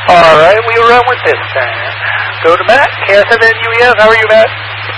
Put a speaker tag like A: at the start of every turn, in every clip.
A: All right, we run with this time. Go to Matt, KS7UEF. How are you, Matt?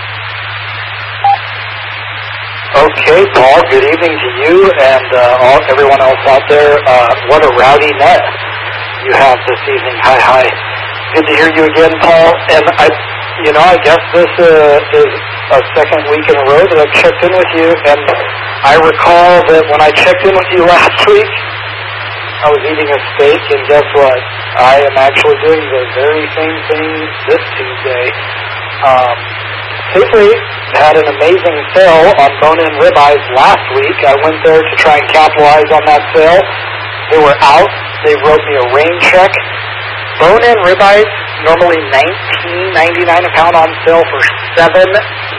B: Okay, Paul, good evening to you and everyone else out there. What a rowdy net you have this evening. Hi. Good to hear you again, Paul. And I guess this is a second week in a row that I've checked in with you. And I recall that when I checked in with you last week, I was eating a steak, and guess what? I am actually doing the very same thing this Tuesday. Safeway had an amazing sale on bone-in ribeyes last week. I went there to try and capitalize on that sale. They were out. They wrote me a rain check. Bone-in ribeyes, normally $19.99 a pound, on sale for $7.99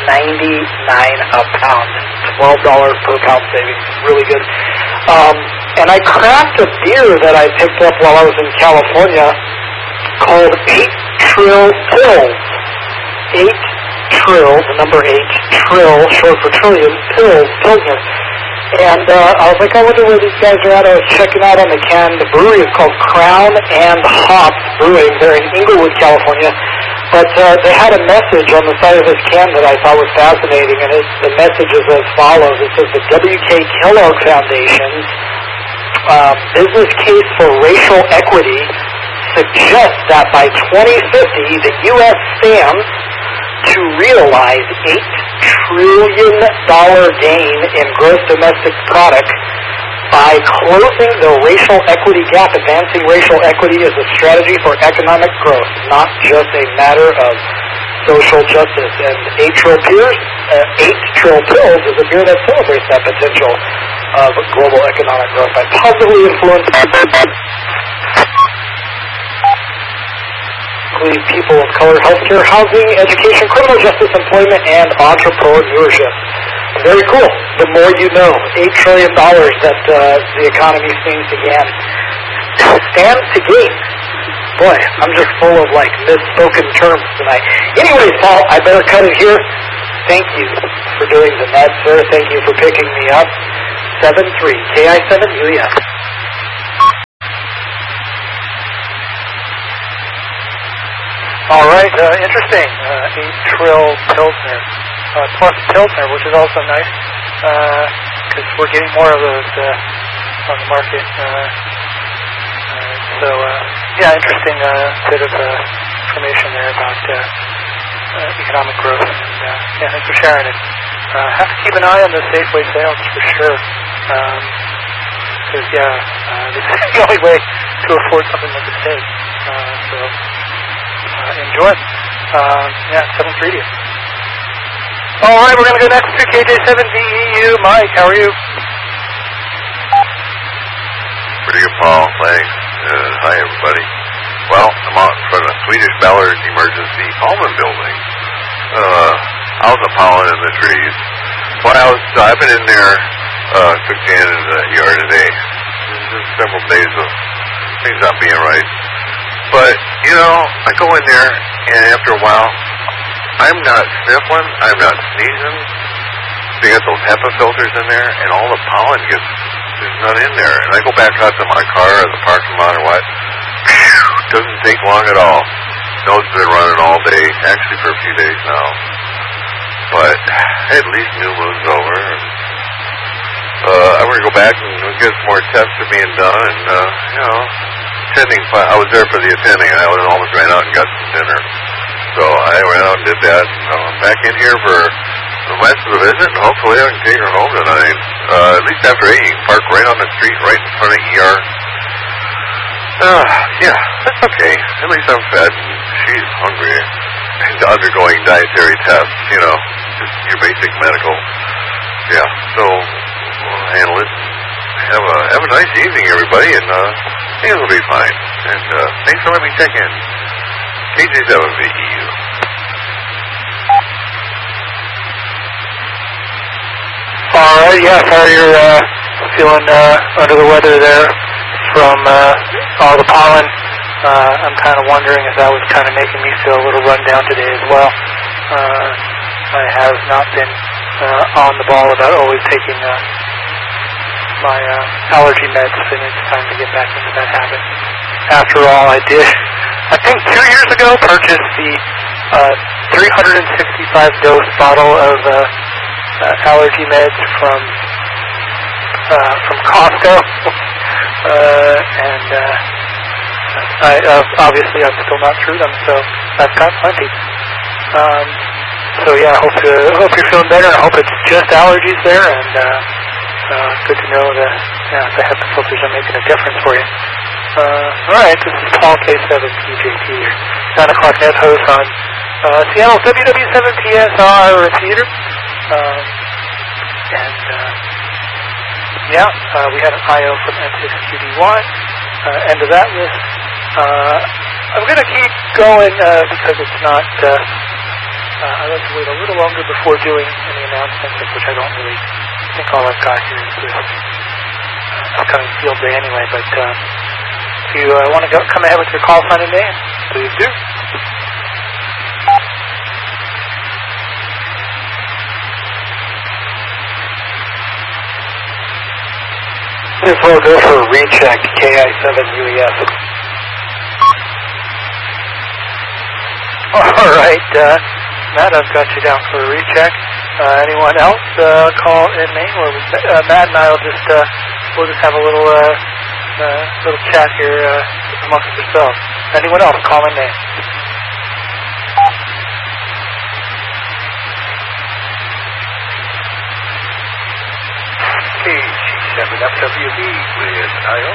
B: a pound. $12 per pound savings. Really good. And I cracked a beer that I picked up while I was in California called 8 Trill Pills. 8 Trill, the number 8, Trill, short for trillion, Pilsner. And I was like, I wonder where these guys are at. I was checking out on the can. The brewery is called Crown and Hops Brewing. They're in Inglewood, California. But they had a message on the side of this can that I thought was fascinating, and the message is as follows. It says the W.K. Kellogg Foundation's business case for racial equity suggests that by 2050, the U.S. stands to realize $8 trillion gain in gross domestic product by closing the racial equity gap. Advancing racial equity is a strategy for economic growth, not just a matter of social justice. And 8 Trill Pills is a beer that celebrates that potential of global economic growth by positively influencing people of color, healthcare, housing, education, criminal justice, employment, and entrepreneurship. Very cool. The more you know. $8 trillion that the economy seems to stands to gain. Boy, I'm just full of misspoken terms tonight. Anyways, Paul, I better cut it here. Thank you for doing the net, sir. Thank you for picking me up. 7-3, KI7UEF.
A: All right, interesting. 8 Trill Pilsner, plus Pilsner, which is also nice, because we're getting more of those on the market. Interesting bit of information there about economic growth. And thanks for sharing it. Have to keep an eye on the Safeway sales for sure, because this is the only way to afford something like a steak. Enjoy. 7-3 to you. All right, we're going to go next to KJ7VEU. Mike, how are you?
C: Pretty good, Paul. Thanks. Hi, everybody. Well, I'm out in front of Swedish Ballard Emergency Pollen Building. Out in the pollen in the trees. Well, I've been in there, took Jan in the yard today. There's several days of things not being right. But, I go in there, and after a while, I'm not sniffling, I'm not sneezing. They got those HEPA filters in there, and all the pollen there's none in there. And I go back out to my car or the parking lot or what. Doesn't take long at all. Snow's been running all day, actually for a few days now. But at least New Moon's over. I'm going to go back and get some more tests are being done, and, attending. I was there for the attending. I almost ran out and got some dinner. So I ran out and did that. I'm back in here for the rest of the visit, and hopefully I can take her home tonight. At least after 8, you can park right on the street, right in front of ER. That's okay. At least I'm fed, and she's hungry and undergoing dietary tests, just your basic medical. Yeah, so we'll handle it. Have a nice evening, everybody, and things will be fine. And thanks for letting me check in. KJ7VEU.
A: All right, sorry you're feeling under the weather there from all the pollen. I'm kind of wondering if that was kind of making me feel a little run down today as well. I have not been on the ball about always taking my allergy meds, and it's time to get back into that habit. After all, I did I think 2 years ago, purchased the 365-dose bottle of allergy meds from Costco, and obviously I'm still not through them, so I've got plenty. So yeah, I hope you're feeling better. I hope it's just allergies there, and good to know that the HEPA filters are making a difference for you. All right, this is Paul K7PJT, your 9 o'clock net host on Seattle's WW7PSR repeater. We had an IO from N6QD1, end of that list. I'm going to keep going because it's not, I like to wait a little longer before doing any announcements, which I don't really think all I've got here is this upcoming field day anyway, but if you want to come ahead with your call sign and name, please do.
B: This will go for a recheck, KI7UES.
A: All right, Matt, I've got you down for a recheck. Anyone else call in name, or Matt and I will just have a little chat here amongst yourselves. Anyone else call in name?
C: KG7FWB with IO.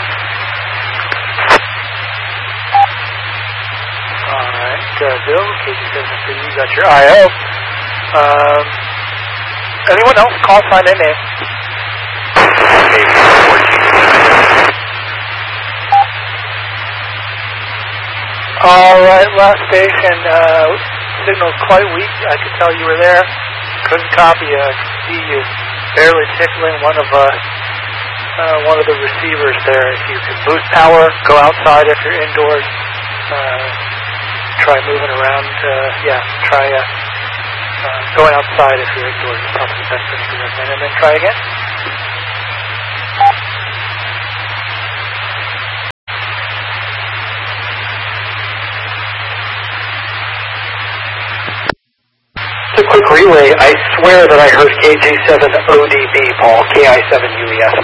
A: All right, Bill, KG7FWB, you got your IO. Anyone else call sign in name? All right, last station. Signal's quite weak. I could tell you were there. Couldn't copy you. I could see you barely tickling one of the receivers there. If you can boost power, go outside if you're indoors. Try moving around. Try going outside if you're indoors. Is probably the best thing to do. And then try again.
B: Just a quick relay. I swear that I heard KG7ODB, Paul, KI7UES.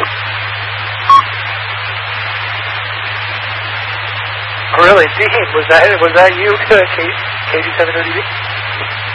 A: Really, Dean, was that you, KG7ODB?